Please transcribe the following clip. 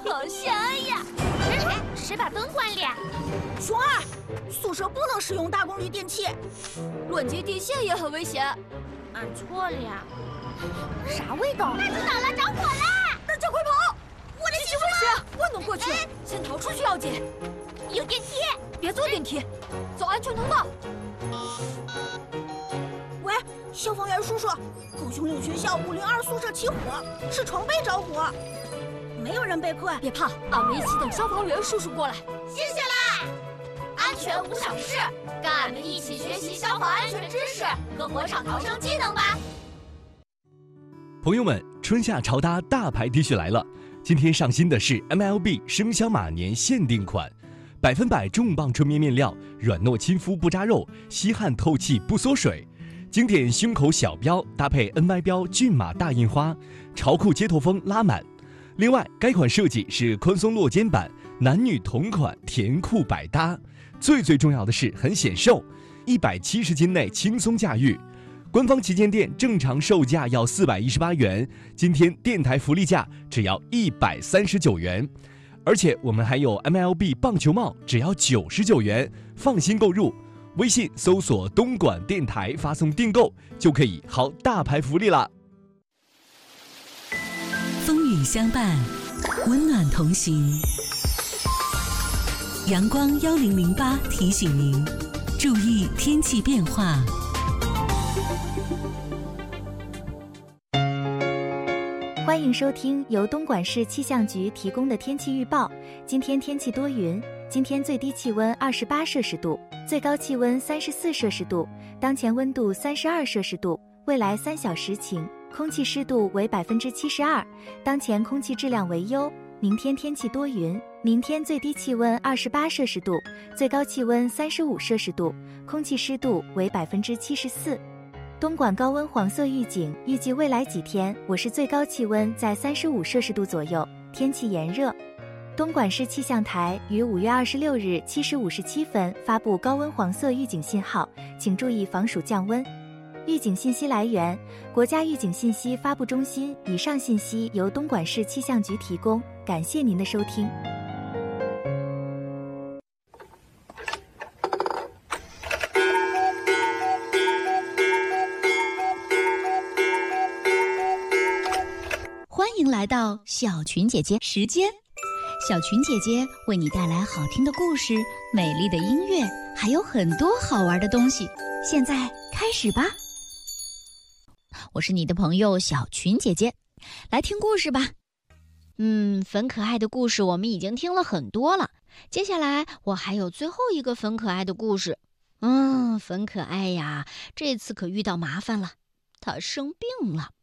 好香呀！谁把灯关了？ 熊二，宿舍不能使用大功率电器， 乱接电线也很危险。 俺错了呀。 啥味道？ 大知道了，着火了！ 大家快跑！ 我的洗危险，不能过去，先逃出去要紧。 有电梯， 别坐电梯， 走安全通道。 喂，消防员叔叔，狗熊岭学校502宿舍起火，是床被着火，没有人被困。 别怕，俺们一起等消防员叔叔过来。 谢谢啦！安全无小事，跟俺们一起学习消防安全知识和火场逃生技能吧。 朋友们，春夏潮搭大牌 T 恤来了，今天上新的是 MLB 生肖马年限定款，100%重磅纯棉面料，软糯亲肤不扎肉，吸汗透气不缩水。经典胸口小标搭配 NY 标骏马大印花，潮酷街头风拉满。另外，该款设计是宽松落肩版，男女同款，甜酷百搭。最重要的是很显瘦，170斤内轻松驾驭。官方旗舰店正常售价要418元，今天电台福利价只要139元，而且我们还有 MLB 棒球帽，只要99元，放心购入。微信搜索东莞电台，发送订购就可以薅大牌福利啦。 风雨相伴，温暖同行。阳光1008提醒您，注意天气变化。 欢迎收听由东莞市气象局提供的天气预报。今天天气多云，今天最低气温28摄氏度，最高气温34摄氏度，当前温度32摄氏度，未来3小时晴，空气湿度为72%，当前空气质量为优。明天天气多云，明天最低气温28摄氏度，最高气温35摄氏度，空气湿度为74%。东莞高温黄色预警，预计未来几天我市最高气温在35摄氏度左右，天气炎热。东莞市气象台于5月26日7时57分发布高温黄色预警信号，请注意防暑降温。预警信息来源：国家预警信息发布中心。以上信息由东莞市气象局提供，感谢您的收听。 欢迎来到小群姐姐时间，小群姐姐为你带来好听的故事、美丽的音乐，还有很多好玩的东西。现在开始吧。我是你的朋友小群姐姐，来听故事吧。粉可爱的故事我们已经听了很多了，接下来我还有最后一个粉可爱的故事。粉可爱呀，这次可遇到麻烦了，她生病了。